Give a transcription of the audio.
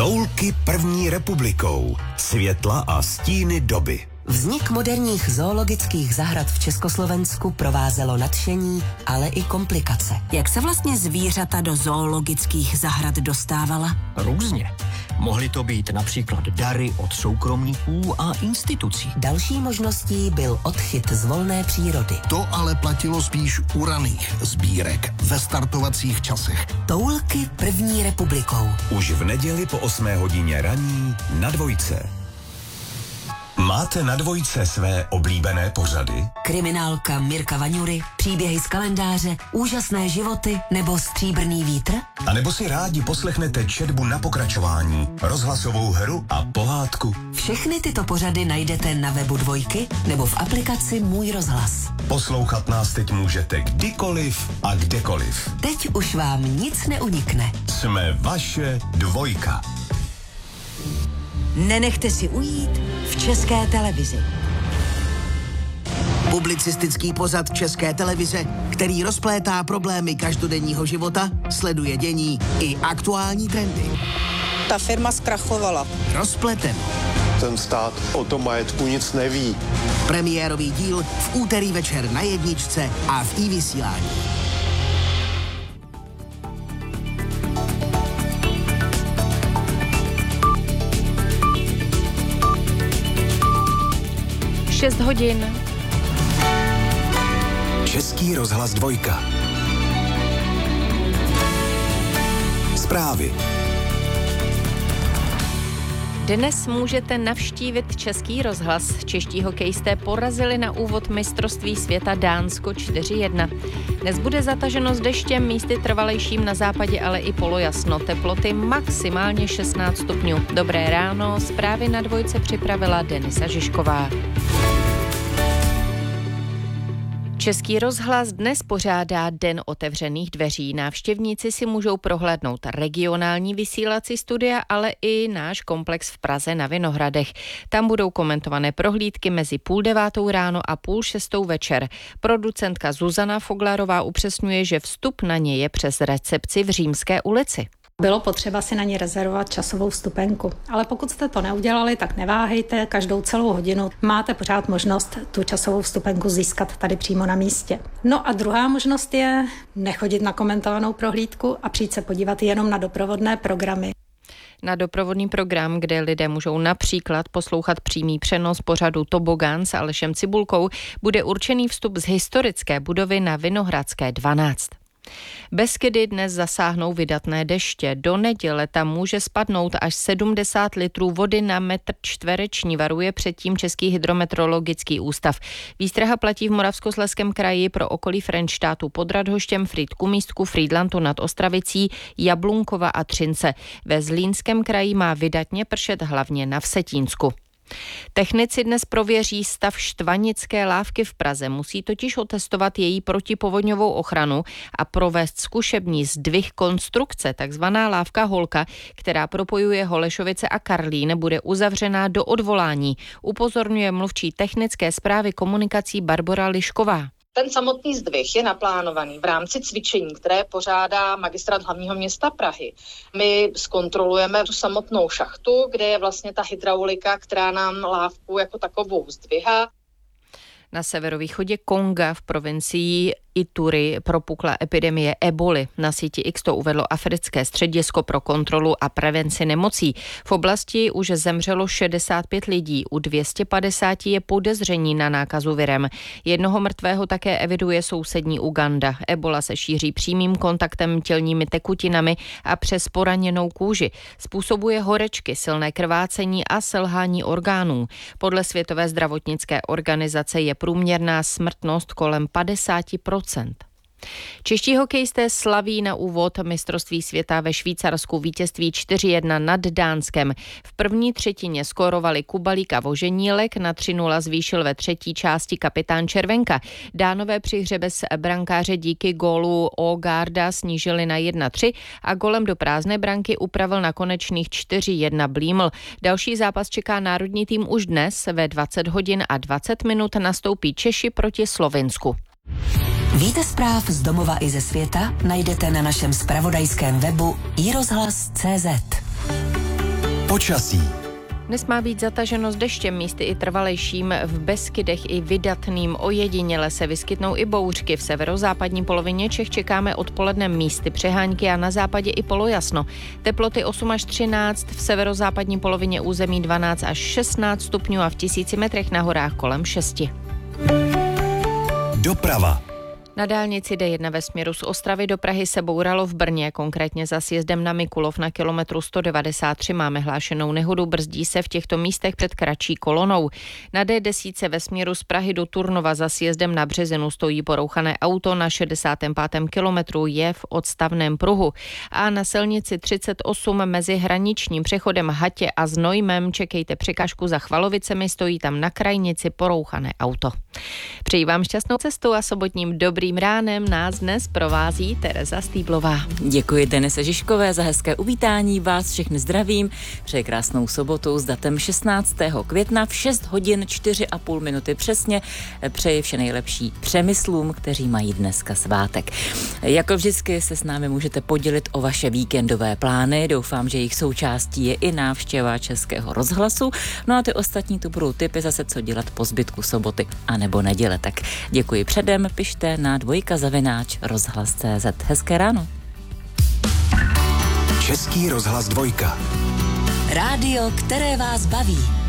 Toulky první republikou. Světla a stíny doby. Vznik moderních zoologických zahrad v Československu provázelo nadšení, ale i komplikace. Jak se vlastně zvířata do zoologických zahrad dostávala? Různě. Mohly to být například dary od soukromníků a institucí. Další možností byl odchyt z volné přírody. To ale platilo spíš u raných sbírek ve startovacích časech. Toulky první republikou. Už v neděli po 8 hodině raní na Dvojce. Máte na Dvojce své oblíbené pořady? Kriminálka Mirka Vaňury, příběhy z kalendáře, úžasné životy nebo stříbrný vítr? A nebo si rádi poslechnete četbu na pokračování, rozhlasovou hru a pohádku? Všechny tyto pořady najdete na webu Dvojky nebo v aplikaci Můj rozhlas. Poslouchat nás teď můžete kdykoliv a kdekoliv. Teď už vám nic neunikne. Jsme vaše Dvojka. Nenechte si ujít v České televizi. Publicistický pořad České televize, který rozplétá problémy každodenního života, sleduje dění i aktuální trendy. Ta firma zkrachovala. Rozpleteno. Ten stát o tom majetku nic neví. Premiérový díl v úterý večer na Jedničce a v iVysílání. hodin. Český rozhlas Dvojka. Zprávy. Dnes můžete navštívit Český rozhlas. Čeští hokejisté porazili na úvod mistrovství světa Dánsko 4-1. Dnes bude zataženo s deštěm, místy trvalejším na západě, ale i polojasno. Teploty maximálně 16 stupňů. Dobré ráno, zprávy na Dvojce připravila Denisa Žižková. Český rozhlas dnes pořádá Den otevřených dveří. Návštěvníci si můžou prohlédnout regionální vysílací studia, ale i náš komplex v Praze na Vinohradech. Tam budou komentované prohlídky mezi 5:30 ráno a 5:30 večer. Producentka Zuzana Foglarová upřesňuje, že vstup na ně je přes recepci v Římské ulici. Bylo potřeba si na ně rezervovat časovou vstupenku. Ale pokud jste to neudělali, tak neváhejte, každou celou hodinu máte pořád možnost tu časovou vstupenku získat tady přímo na místě. No a druhá možnost je nechodit na komentovanou prohlídku a přijít se podívat jenom na doprovodné programy. Na doprovodný program, kde lidé můžou například poslouchat přímý přenos pořadu Tobogán s Alešem Cibulkou, bude určený vstup z historické budovy na Vinohradské 12. Beskydy dnes zasáhnou vydatné deště. Do neděle tam může spadnout až 70 litrů vody na metr čtvereční, varuje předtím Český hydrometeorologický ústav. Výstraha platí v Moravskoslezském kraji pro okolí Frenštátu pod Radhoštěm, Frýdku Místku, Frýdlantu nad Ostravicí, Jablunkova a Třince. Ve Zlínském kraji má vydatně pršet hlavně na Vsetínsku. Technici dnes prověří stav Štvanické lávky v Praze. Musí totiž otestovat její protipovodňovou ochranu a provést zkušební zdvih konstrukce. Takzvaná lávka Holka, která propojuje Holešovice a Karlín, bude uzavřená do odvolání. Upozorňuje mluvčí technické správy komunikací Barbora Lišková. Ten samotný zdvih je naplánovaný v rámci cvičení, které pořádá magistrát hlavního města Prahy. My zkontrolujeme tu samotnou šachtu, kde je vlastně ta hydraulika, která nám lávku jako takovou zdvihá. Na severovýchodě Konga v provincii Ituri propukla epidemie eboli. Na síti X to uvedlo Africké středisko pro kontrolu a prevenci nemocí. V oblasti už zemřelo 65 lidí, u 250 je podezření na nákazu virem. Jednoho mrtvého také eviduje sousední Uganda. Ebola se šíří přímým kontaktem, tělními tekutinami a přes poraněnou kůži. Způsobuje horečky, silné krvácení a selhání orgánů. Podle Světové zdravotnické organizace je průměrná smrtnost kolem 50%. Čeští hokejisté slaví na úvod mistrovství světa ve Švýcarsku vítězství 4-1 nad Dánskem. V první třetině skórovali Kubalík a Voženílek, na 3-0 zvýšil ve třetí části kapitán Červenka. Dánové při hře bez brankáře díky gólu Ogarda snížili na 1-3 a golem do prázdné branky upravil na konečných 4-1 Blíml. Další zápas čeká národní tým už dnes. Ve 20 hodin a 20 minut nastoupí Češi proti Slovinsku. Víte zpráv z domova i ze světa najdete na našem zpravodajském webu iRozhlas.cz. Počasí. Dnes má být zataženo s deštěm, místy i trvalejším, v Beskydech i vydatným, ojediněle se vyskytnou i bouřky. V severozápadní polovině Čech čekáme odpolednem místy přehánky a na západě i polojasno. Teploty 8 až 13, v severozápadní polovině území 12 až 16 stupňů a v 1000 metrech na horách kolem 6. Doprava. Na dálnici D1 ve směru z Ostravy do Prahy se bouralo v Brně, konkrétně za sjezdem na Mikulov na kilometru 193 máme hlášenou nehodu, brzdí se v těchto místech před kratší kolonou. Na D10 ve směru z Prahy do Turnova za sjezdem na Březinu stojí porouchané auto, na 65. kilometru je v odstavném pruhu. A na silnici 38 mezi hraničním přechodem Hatě a Znojmem čekejte překážku za Chvalovicemi, stojí tam na krajnici porouchané auto. Přeji vám šťastnou cestu a sobotním dobrým ránem nás dnes provází Tereza Stýblová. Děkuji Denise Žižkové za hezké uvítání, vás všechny zdravím, přeji krásnou sobotu s datem 16. května v 6 hodin 4,5 minuty přesně, přeji vše nejlepší přemyslům, kteří mají dneska svátek. Jako vždycky se s námi můžete podělit o vaše víkendové plány, doufám, že jejich součástí je i návštěva Českého rozhlasu, no a ty ostatní tu budou tipy zase, co dělat po zbytku soboty a nebo neděle. Tak děkuji předem, pište na dvojka@rozhlas.cz. Hezké ráno. Český rozhlas 2. Rádio, které vás baví.